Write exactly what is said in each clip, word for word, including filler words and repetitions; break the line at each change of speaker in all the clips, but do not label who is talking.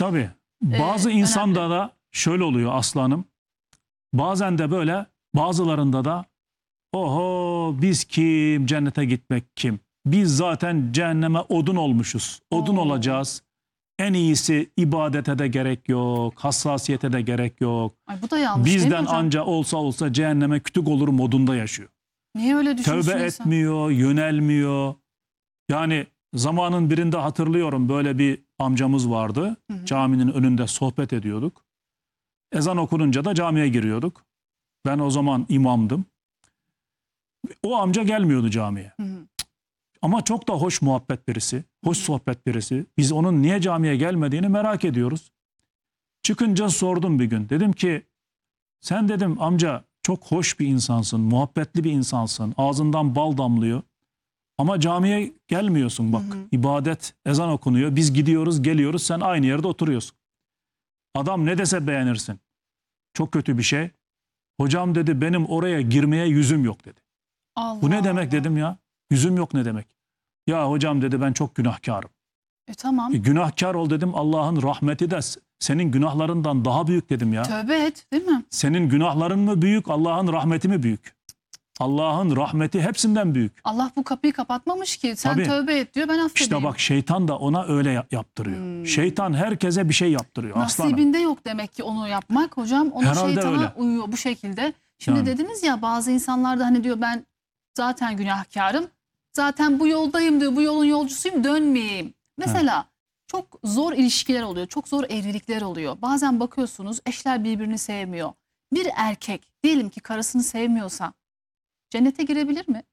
Tabii. Bazı
Ee,
insanda
önemli.
da şöyle oluyor aslanım. Bazen de böyle, bazılarında da oho biz kim, cennete gitmek kim? Biz zaten cehenneme odun olmuşuz. Odun
Oo.
olacağız. En iyisi ibadete de gerek yok. Hassasiyete de gerek yok.
Ay, bu da yanlış değil mi
Bizden
hocam?
anca olsa olsa cehenneme kütük olur modunda yaşıyor.
Niye öyle düşünüyorsun
Tövbe
insan?
etmiyor, yönelmiyor. Yani zamanın birinde hatırlıyorum, böyle bir amcamız vardı.
Hı hı.
Caminin önünde sohbet ediyorduk. Ezan okununca da camiye giriyorduk. Ben o zaman imamdım. O amca gelmiyordu camiye.
Hı hı.
Ama çok da hoş muhabbet birisi, hoş sohbet birisi. Biz onun niye camiye gelmediğini merak ediyoruz. Çıkınca sordum bir gün. Dedim ki sen dedim amca çok hoş bir insansın, muhabbetli bir insansın. Ağzından bal damlıyor. Ama camiye gelmiyorsun bak.
Hı hı.
İbadet, ezan okunuyor. Biz gidiyoruz, geliyoruz. Sen aynı yerde oturuyorsun. Adam ne dese beğenirsin. Çok kötü bir şey. Hocam dedi benim oraya girmeye yüzüm yok dedi.
Allah
Bu ne demek
Allah.
dedim ya. Yüzüm yok ne demek. Ya hocam dedi ben çok günahkarım.
E tamam.
E, günahkar ol dedim, Allah'ın rahmeti de senin günahlarından daha büyük dedim ya.
Tövbe et değil mi?
Senin günahların mı büyük, Allah'ın rahmeti mi büyük? Allah'ın rahmeti hepsinden büyük.
Allah bu kapıyı kapatmamış ki. Sen
Tabii.
tövbe et diyor, ben affedeyim.
İşte bak şeytan da ona öyle yap- yaptırıyor.
Hmm.
Şeytan herkese bir şey yaptırıyor aslanım.
Nasibinde yok demek ki onu yapmak. Hocam onu
Herhalde
şeytana
öyle.
uyuyor bu şekilde. Şimdi
Yani.
dediniz ya, bazı insanlar da hani diyor ben zaten günahkarım. Zaten bu yoldayım diyor. Bu yolun yolcusuyum, dönmeyeyim. Mesela çok zor ilişkiler oluyor. Çok zor evlilikler oluyor. Bazen bakıyorsunuz eşler birbirini sevmiyor. Bir erkek diyelim ki karısını sevmiyorsa cennete girebilir mi?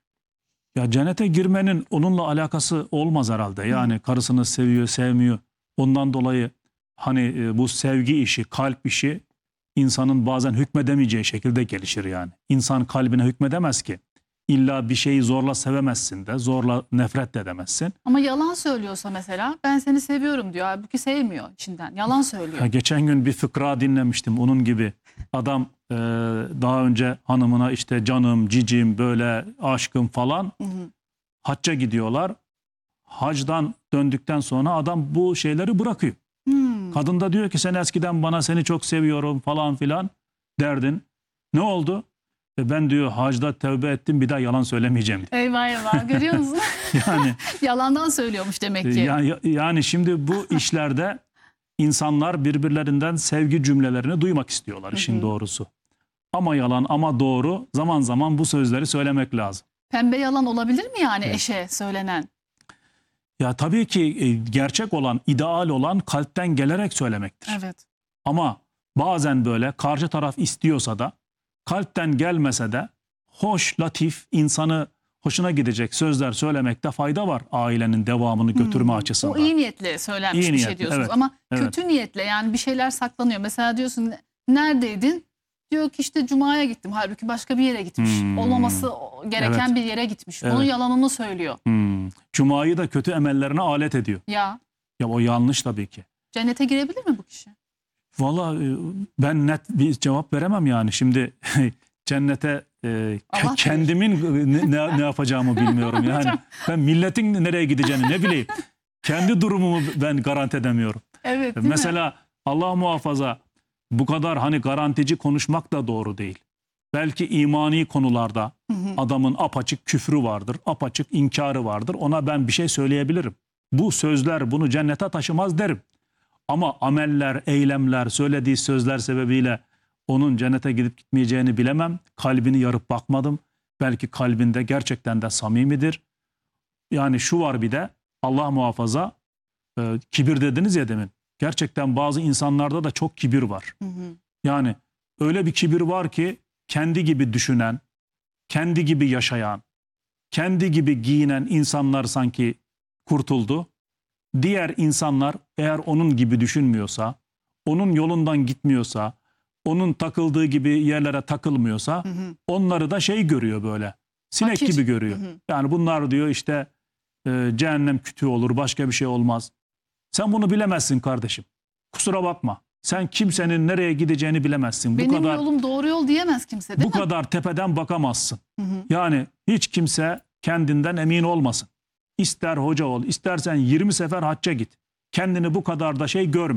Ya cennete girmenin onunla alakası olmaz herhalde. Yani karısını seviyor, sevmiyor. Ondan dolayı hani e, bu sevgi işi, kalp işi insanın bazen hükmedemeyeceği şekilde gelişir yani. İnsan kalbine hükmedemez ki. İlla bir şeyi zorla sevemezsin de, zorla nefret de edemezsin.
Ama yalan söylüyorsa mesela ben seni seviyorum diyor. Halbuki sevmiyor içinden. Yalan söylüyor.
Ya geçen gün bir fıkra dinlemiştim onun gibi. Adam e, daha önce hanımına işte canım, cicim, böyle aşkım falan
Hı hı.
hacca gidiyorlar. Hacdan döndükten sonra adam bu şeyleri bırakıyor.
Hmm.
Kadın da diyor ki sen eskiden bana seni çok seviyorum falan filan derdin. Ne oldu? E ben diyor hacda tövbe ettim, bir daha yalan söylemeyeceğim diyor.
Eyvah eyvah, görüyor musun?
Yani
Yalandan söylüyormuş demek
e,
ki.
yani, yani şimdi bu işlerde insanlar birbirlerinden sevgi cümlelerini duymak istiyorlar işin
Hı hı.
doğrusu. Ama yalan ama doğru, zaman zaman bu sözleri söylemek lazım.
Pembe yalan olabilir mi yani
Evet.
eşe söylenen?
Ya tabii ki e, gerçek olan, ideal olan kalpten gelerek söylemektir.
Evet.
Ama bazen böyle karşı taraf istiyorsa da, kalpten gelmese de hoş, latif, insanı hoşuna gidecek sözler söylemekte fayda var ailenin devamını götürme
Hmm.
açısından.
O iyi niyetle söylenmiş
İyi
bir şey
niyetli,
diyorsunuz.
evet,
Ama
evet.
kötü niyetle yani bir şeyler saklanıyor. Mesela diyorsun neredeydin? Diyor ki işte Cuma'ya gittim. Halbuki başka bir yere gitmiş.
Hmm.
Olmaması gereken
Evet.
bir yere gitmiş.
Evet.
Onun yalanını söylüyor.
Hmm. Cuma'yı da kötü emellerine alet ediyor.
Ya
Ya o yanlış tabii ki.
cennete girebilir mi bu kişi?
Vallahi e, ben net bir cevap veremem yani. Şimdi cennete e,
Allah
kendimin ne, ne, ne yapacağımı bilmiyorum. Yani ben milletin nereye gideceğini ne bileyim. Kendi durumumu ben garanti edemiyorum.
Evet, değil mi?
Mesela Allah muhafaza, bu kadar hani garantici konuşmak da doğru değil. Belki imani konularda
Hı hı.
adamın apaçık küfrü vardır, apaçık inkarı vardır. Ona ben bir şey söyleyebilirim. Bu sözler bunu cennete taşımaz derim. Ama ameller, eylemler, söylediği sözler sebebiyle onun cennete gidip gitmeyeceğini bilemem. Kalbini yarıp bakmadım. Belki kalbinde gerçekten de samimidir. Yani şu var bir de, Allah muhafaza, e, kibir dediniz ya demin. Gerçekten bazı insanlarda da çok kibir var.
Hı hı.
Yani öyle bir kibir var ki kendi gibi düşünen, kendi gibi yaşayan, kendi gibi giyinen insanlar sanki kurtuldu. Diğer insanlar eğer onun gibi düşünmüyorsa, onun yolundan gitmiyorsa, onun takıldığı gibi yerlere takılmıyorsa,
Hı hı.
onları da şey görüyor böyle. Sinek
Fakir.
gibi görüyor.
Hı hı.
Yani bunlar diyor işte e, cehennem kütüğü olur, başka bir şey olmaz. Sen bunu bilemezsin kardeşim. Kusura bakma. Sen kimsenin nereye gideceğini bilemezsin.
Benim
bu kadar
yolum doğru yol diyemez kimse, değil
bu
mi?
kadar tepeden bakamazsın.
Hı hı.
Yani hiç kimse kendinden emin olmasın. İster hoca ol, istersen yirmi sefer hacca git. Kendini bu kadar da şey görme.